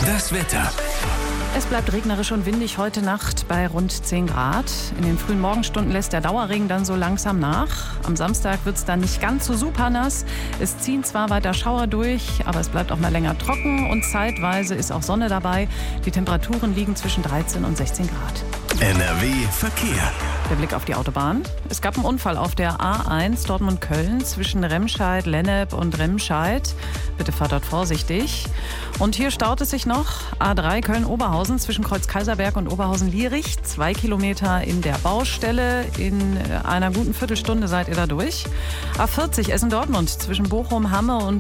Das Wetter. Es bleibt regnerisch und windig heute Nacht bei rund 10 Grad. In den frühen Morgenstunden lässt der Dauerregen dann so langsam nach. Am Samstag wird es dann nicht ganz so super nass. Es ziehen zwar weiter Schauer durch, aber es bleibt auch mal länger trocken und zeitweise ist auch Sonne dabei. Die Temperaturen liegen zwischen 13 und 16 Grad. NRW Verkehr. Der Blick auf die Autobahn. Es gab einen Unfall auf der A1 Dortmund-Köln zwischen Remscheid, Lennep und Remscheid. Bitte fahrt dort vorsichtig. Und hier staut es sich noch. A3 Köln-Oberhausen zwischen Kreuz-Kaiserberg und Oberhausen-Lierich. 2 Kilometer in der Baustelle. In einer guten Viertelstunde seid ihr da durch. A40 Essen-Dortmund zwischen Bochum, Hamme und